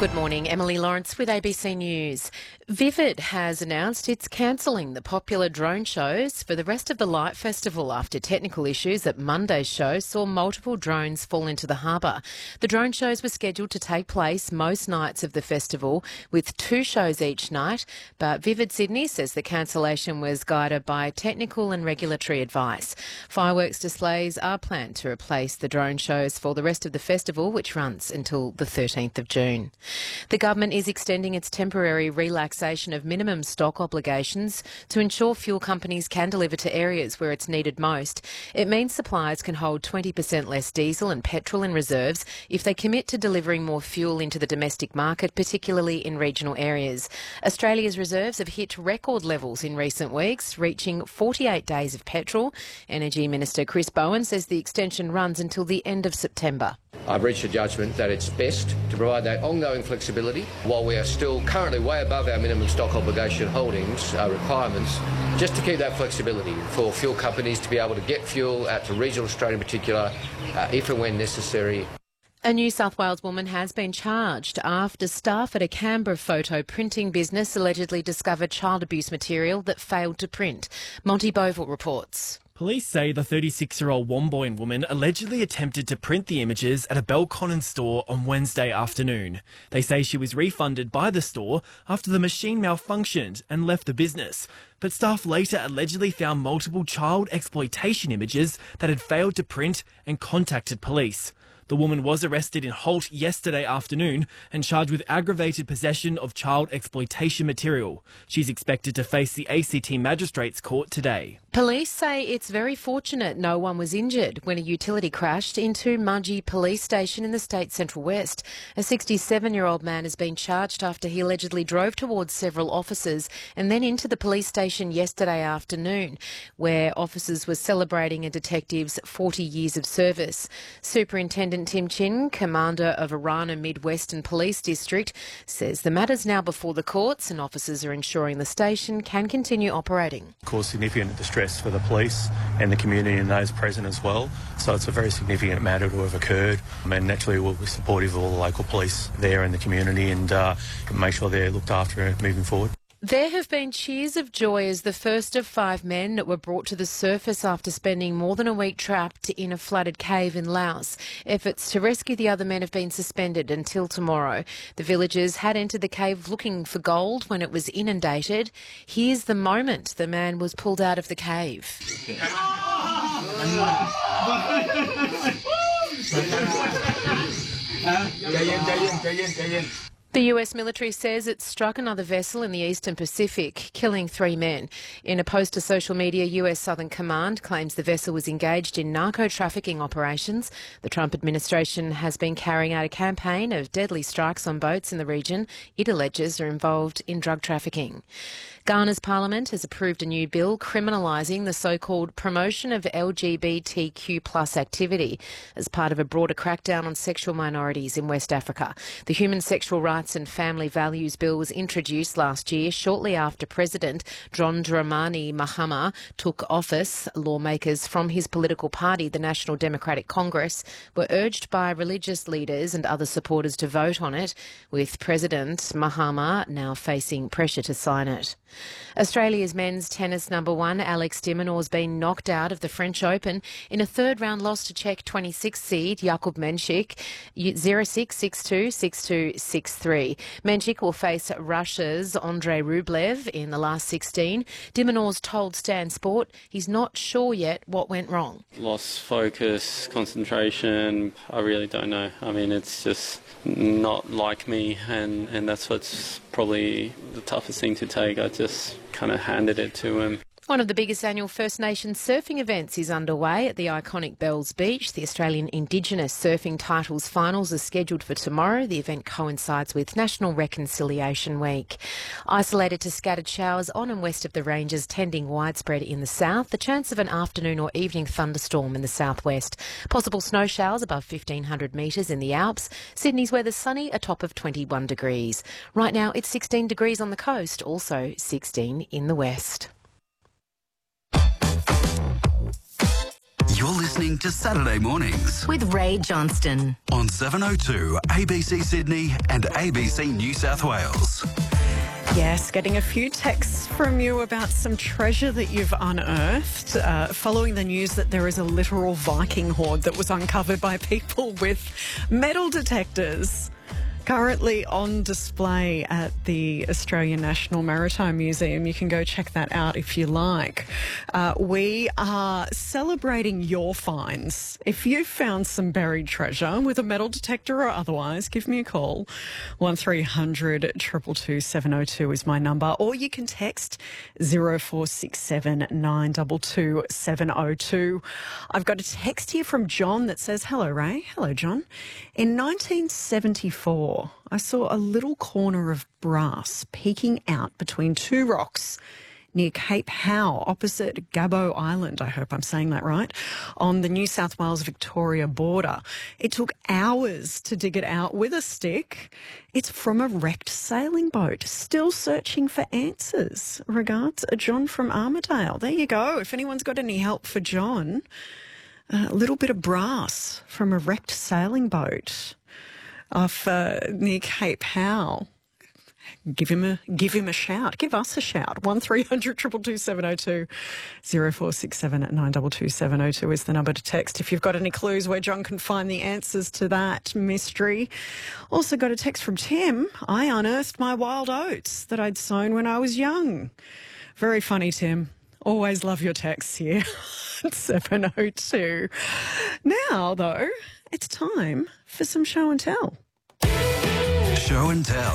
Good morning, Emily Lawrence with ABC News. Vivid has announced it's cancelling the popular drone shows for the rest of the Light Festival after technical issues at Monday's show saw multiple drones fall into the harbour. The drone shows were scheduled to take place most nights of the festival, with 2 shows each night, but Vivid Sydney says the cancellation was guided by technical and regulatory advice. Fireworks displays are planned to replace the drone shows for the rest of the festival, which runs until the 13th of June. The government is extending its temporary relaxation of minimum stock obligations to ensure fuel companies can deliver to areas where it's needed most. It means suppliers can hold 20% less diesel and petrol in reserves if they commit to delivering more fuel into the domestic market, particularly in regional areas. Australia's reserves have hit record levels in recent weeks, reaching 48 days of petrol. Energy Minister Chris Bowen says the extension runs until the end of September. I've reached a judgment that it's best to provide that ongoing flexibility while we are still currently way above our minimum stock obligation holdings requirements, just to keep that flexibility for fuel companies to be able to get fuel out to regional Australia in particular, if and when necessary. A New South Wales woman has been charged after staff at a Canberra photo printing business allegedly discovered child abuse material that failed to print. Monty Bovill reports. Police say the 36-year-old Womboyne woman allegedly attempted to print the images at a Belconnen store on Wednesday afternoon. They say she was refunded by the store after the machine malfunctioned and left the business. But staff later allegedly found multiple child exploitation images that had failed to print and contacted police. The woman was arrested in Holt yesterday afternoon and charged with aggravated possession of child exploitation material. She's expected to face the ACT Magistrates Court today. Police say it's very fortunate no one was injured when a utility crashed into Mudgee Police Station in the state's Central West. A 67-year-old man has been charged after he allegedly drove towards several officers and then into the police station yesterday afternoon, where officers were celebrating a detective's 40 years of service. Superintendent Tim Chin, commander of Arana Mid-Western Police District, says the matter's now before the courts and officers are ensuring the station can continue operating. Cause significant distress for the police and the community and those present as well. So it's a very significant matter to have occurred, and naturally we'll be supportive of all the local police there in the community and make sure they're looked after moving forward. There have been cheers of joy as the first of 5 men were brought to the surface after spending more than a week trapped in a flooded cave in Laos. Efforts to rescue the other men have been suspended until tomorrow. The villagers had entered the cave looking for gold when it was inundated. Here's the moment the man was pulled out of the cave. The US military says it struck another vessel in the Eastern Pacific, killing 3 men. In a post to social media, US Southern Command claims the vessel was engaged in narco-trafficking operations. The Trump administration has been carrying out a campaign of deadly strikes on boats in the region it alleges are involved in drug trafficking. Ghana's parliament has approved a new bill criminalising the so-called promotion of LGBTQ plus activity as part of a broader crackdown on sexual minorities in West Africa. The Human Sexual Rights and Family Values Bill was introduced last year, shortly after President John Dramani Mahama took office. Lawmakers from his political party, the National Democratic Congress, were urged by religious leaders and other supporters to vote on it, with President Mahama now facing pressure to sign it. Australia's men's tennis number 1, Alex de Minaur, has been knocked out of the French Open in a third-round loss to Czech 26 seed Jakub Menšík, 0-6, 6-2, 6-2, 6-3. Menšík will face Russia's Andrei Rublev in the last 16. De Minaur's told Stan Sport he's not sure yet what went wrong. Lost focus, concentration, I really don't know. I mean, it's just not like me, and that's what's probably the toughest thing to take. I just kind of handed it to him. One of the biggest annual First Nations surfing events is underway at the iconic Bells Beach. The Australian Indigenous Surfing Titles Finals are scheduled for tomorrow. The event coincides with National Reconciliation Week. Isolated to scattered showers on and west of the ranges, tending widespread in the south. The chance of an afternoon or evening thunderstorm in the southwest. Possible snow showers above 1,500 metres in the Alps. Sydney's weather sunny, a top of 21 degrees. Right now it's 16 degrees on the coast, also 16 in the west. You're listening to Saturday Mornings with Ray Johnston on 702 ABC Sydney and ABC New South Wales. Yes, getting a few texts from you about some treasure that you've unearthed following the news that there is a literal Viking hoard that was uncovered by people with metal detectors. Currently on display at the Australian National Maritime Museum. You can go check that out if you like. We are celebrating your finds. If you've found some buried treasure with a metal detector or otherwise, give me a call. 1300 222 702 is my number. Or you can text 0467 922 702. I've got a text here from John that says, "Hello, Ray." Hello, John. In 1974, I saw a little corner of brass peeking out between two rocks near Cape Howe, opposite Gabbo Island, I hope I'm saying that right, on the New South Wales-Victoria border. It took hours to dig it out with a stick. It's from a wrecked sailing boat. Still searching for answers. Regards, John from Armidale. There you go. If anyone's got any help for John, a little bit of brass from a wrecked sailing boat off near Cape Howe. Give him a shout. Give us a shout. 1300 222 702 0467 922 702 is the number to text if you've got any clues where John can find the answers to that mystery. Also got a text from Tim. "I unearthed my wild oats that I'd sown when I was young." Very funny, Tim. Always love your texts here at 702. Now, though, it's time for some show and tell. Show and tell.